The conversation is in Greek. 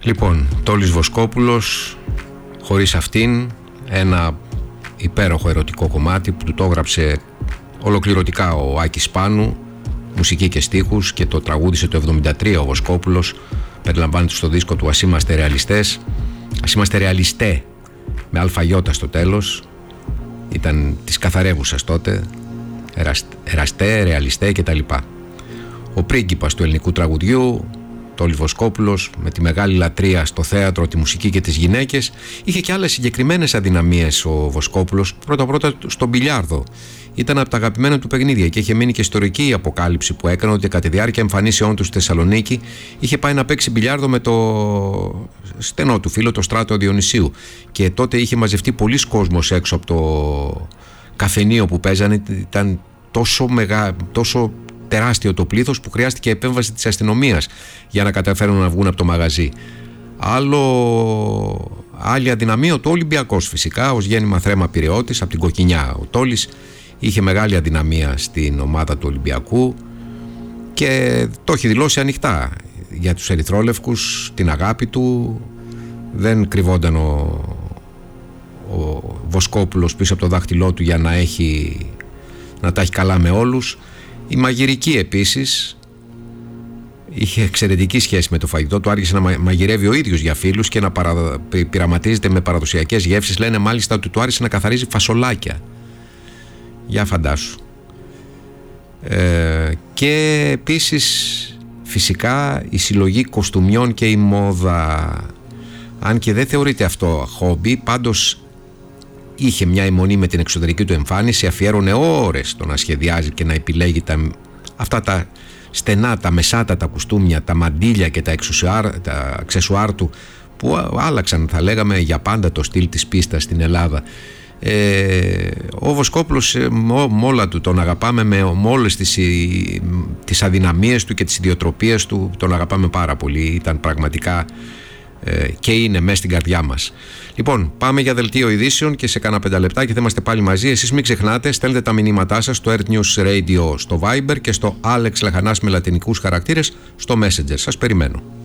Λοιπόν, Τόλης Βοσκόπουλος, χωρίς αυτήν, ένα υπέροχο ερωτικό κομμάτι που του το έγραψε ολοκληρωτικά ο Άκης Πάνου, μουσική και στίχους, και το τραγούδισε το 1973 ο Βοσκόπουλος. Περιλαμβάνεται στο δίσκο του Ας είμαστε ρεαλιστές. Ας είμαστε ρεαλιστέ, με αλφαγιώτα στο τέλος. Ήταν της καθαρεύουσας τότε, εραστέ, ρεαλιστέ κτλ. Ο πρίγκιπας του ελληνικού τραγουδιού, Τόλης Βοσκόπουλος, με τη μεγάλη λατρεία στο θέατρο, τη μουσική και τις γυναίκες. Είχε και άλλες συγκεκριμένες αδυναμίες ο Βοσκόπουλος. Πρώτα στον μπιλιάρδο. Ήταν από τα αγαπημένα του παιχνίδια και είχε μείνει και ιστορική η αποκάλυψη που έκανε ότι κατά τη διάρκεια εμφανίσεών του στη Θεσσαλονίκη είχε πάει να παίξει μπιλιάρδο με το στενό του φίλο, το Στράτο Διονυσίου. Και τότε είχε μαζευτεί πολλής κόσμος έξω από το καφενείο που παίζανε. Ήταν τόσο τεράστιο το πλήθος που χρειάστηκε επέμβαση της αστυνομίας για να καταφέρουν να βγουν από το μαγαζί. Άλλη αδυναμία, ο Ολυμπιακός φυσικά, ως γέννημα θρέμα Πειραιώτης, από την Κοκκινιά. Ο Τόλης είχε μεγάλη αδυναμία στην ομάδα του Ολυμπιακού και το έχει δηλώσει ανοιχτά για τους ερυθρόλευκους, την αγάπη του. Δεν κρυβόταν ο Βοσκόπουλος πίσω από το δάχτυλό του για να τα έχει καλά με όλους. Η μαγειρική επίσης, είχε εξαιρετική σχέση με το φαγητό του, άρχισε να μαγειρεύει ο ίδιος για φίλους και να πειραματίζεται με παραδοσιακές γεύσεις. Λένε μάλιστα ότι του άρεσε να καθαρίζει φασολάκια. Για φαντάσου. Και επίσης φυσικά η συλλογή κοστούμιών και η μόδα. Αν και δεν θεωρείται αυτό χόμπι, πάντως είχε μια αιμονή με την εξωτερική του εμφάνιση, αφιέρωνε ώρες στο να σχεδιάζει και να επιλέγει αυτά τα στενά, τα μεσάτατα κουστούμια, τα μαντίλια και τα αξεσουάρ του, που άλλαξαν, θα λέγαμε, για πάντα το στυλ της πίστας στην Ελλάδα. Ο Βοσκόπουλος, με όλα του τον αγαπάμε, με όλες τις αδυναμίες του και τις ιδιοτροπίες του, τον αγαπάμε πάρα πολύ. Ήταν πραγματικά και είναι μέσα στην καρδιά μας. Λοιπόν, πάμε για δελτίο ειδήσεων και σε κάνα 5 λεπτά και θα είμαστε πάλι μαζί. Εσείς μην ξεχνάτε, στέλνετε τα μηνύματά σας στο Earth News Radio στο Viber και στο Alex Λαχανάς με λατινικούς χαρακτήρες στο Messenger. Σας περιμένω.